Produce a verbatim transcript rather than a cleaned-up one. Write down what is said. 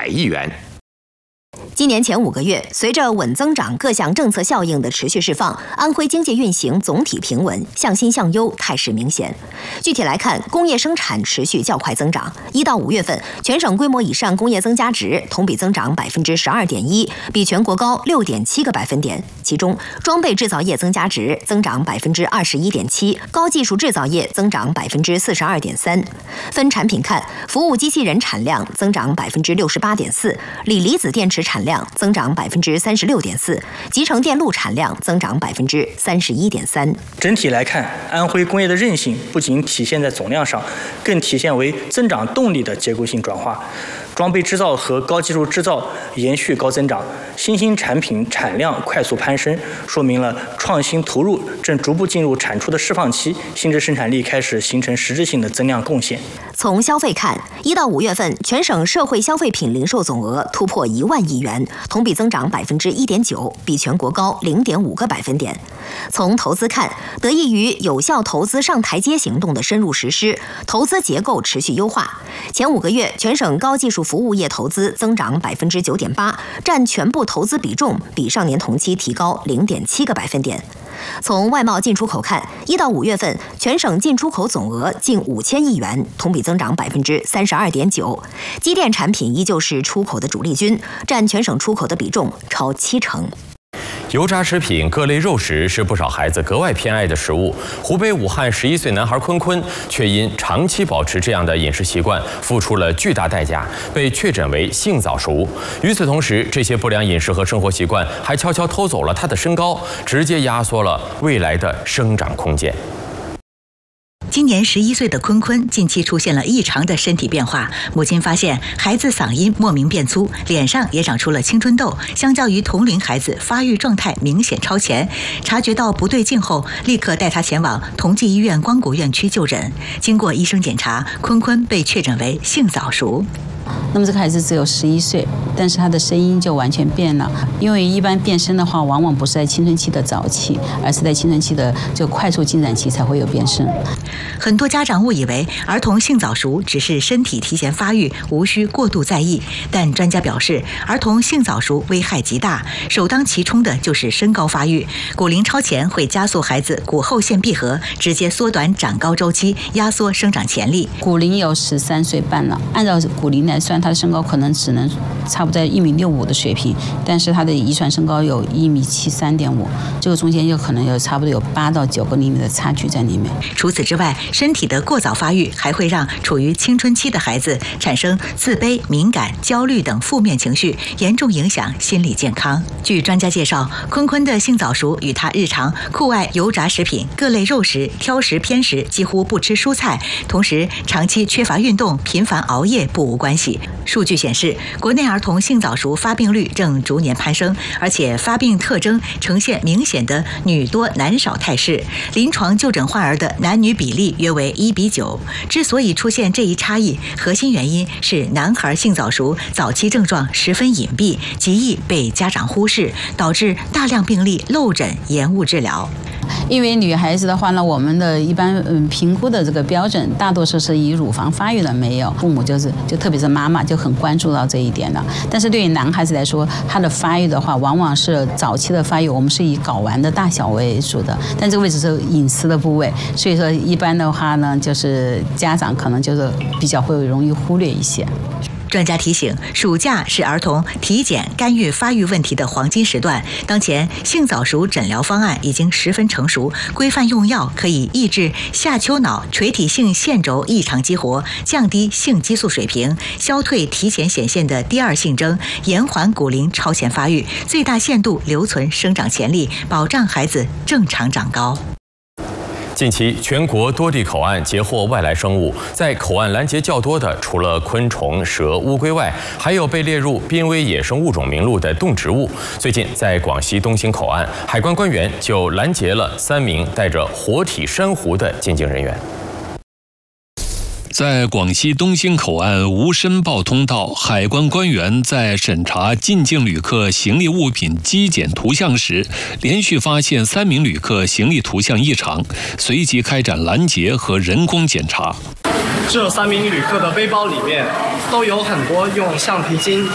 百亿元。 今年前五个月，随着稳增长各项政策效应的持续释放，安徽经济运行总体平稳，向新向优态势明显。具体来看，工业生产持续较快增长。一到五月份，全省规模以上工业增加值同比增长百分之十二点一，比全国高六点七个百分点。其中，装备制造业增加值增长百分之二十一点七，高技术制造业增长百分之四十二点三。分产品看，服务机器人产量增长百分之六十八点四，锂离子电池产量增长百分之三十六点四，集成电路产量增长百分之三十一点三。 整体来看，安徽工业的韧性不仅体现在总量上，更体现为增长动力的结构性转化。装备制造和高技术制造延续高增长，新兴产品产量快速攀升，说明了创新投入正逐步进入产出的释放期，新质生产力开始形成实质性的增量贡献。 从消费看，一到五月份，全省社会消费品零售总额突破一万亿元，同比增长百分之一点九，比全国高零点五个百分点。从投资看，得益于有效投资上台阶行动的深入实施，投资结构持续优化。前五个月，全省高技术服务业投资增长百分之九点八，占全部投资比重比上年同期提高零点七个百分点。从外贸进出口看，一到五月份，全省进出口总额近五千亿元，同比增长百分之三十二点九。机电产品依旧是出口的主力军，占全省出口的比重超七成。 油炸食品、各类肉食是不少孩子格外偏爱的食物。湖北武汉十一岁男孩坤坤却因长期保持这样的饮食习惯，付出了巨大代价，被确诊为性早熟。与此同时，这些不良饮食和生活习惯还悄悄偷走了他的身高，直接压缩了未来的生长空间。 今年十一岁的坤坤近期出现了异常的身体变化，母亲发现孩子嗓音莫名变粗，脸上也长出了青春痘，相较于同龄孩子发育状态明显超前。察觉到不对劲后，立刻带他前往同济医院光谷院区就诊。经过医生检查，坤坤被确诊为性早熟。 那么这个孩子只有十一岁，但是他的声音就完全变了。因为一般变声的话，往往不是在青春期的早期，而是在青春期的就快速进展期才会有变声。 很多家长误以为儿童性早熟只是身体提前发育，无需过度在意。但专家表示，儿童性早熟危害极大，首当其冲的就是身高发育。骨龄超前会加速孩子骨后腺闭合，直接缩短长高周期，压缩生长潜力。 骨龄有十三岁半了，按照骨龄来算，他的身高可能只能差不多在一米六五的水平，但是他的遗传身高有一米七三点五，这个中间有可能有差不多有八到九个厘米的差距在里面。 除此之外，身体的过早发育还会让处于青春期的孩子产生自卑、敏感、焦虑等负面情绪，严重影响心理健康。据专家介绍，坤坤的性早熟与他日常酷爱油炸食品、各类肉食、挑食偏食，几乎不吃蔬菜，同时长期缺乏运动、频繁熬夜不无关系。数据显示，国内儿童性早熟发病率正逐年攀升，而且发病特征呈现明显的女多男少态势。临床就诊患儿的男女比例约为一比九。之所以出现这一差异，核心原因是男孩性早熟早期症状十分隐蔽，极易被家长忽视，导致大量病例漏诊延误治疗。 因为女孩子的话呢，我们的一般嗯评估的这个标准，大多数是以乳房发育的没有，父母就是就特别是妈妈就很关注到这一点的。但是对于男孩子来说，他的发育的话，往往是早期的发育，我们是以睾丸的大小为主的，但这个位置是隐私的部位，所以说一般的话呢，就是家长可能就是比较会容易忽略一些。 专家提醒，暑假是儿童体检干预发育问题的黄金时段。当前性早熟诊疗方案已经十分成熟，规范用药可以抑制下丘脑垂体性腺轴异常激活，降低性激素水平，消退提前显现的第二性征，延缓骨龄超前发育，最大限度留存生长潜力，保障孩子正常长高。 近期，全国多地口岸截获外来生物，在口岸拦截较多的，除了昆虫、蛇、乌龟外，还有被列入濒危野生物种名录的动植物。最近，在广西东兴口岸，海关官员就拦截了三名带着活体珊瑚的进境人员。 在广西东兴口岸无申报通道，海关官员在审查进境旅客行李物品机检图像时，连续发现三名旅客行李图像异常，随即开展拦截和人工检查。 这三名旅客的背包里面都有很多用橡皮筋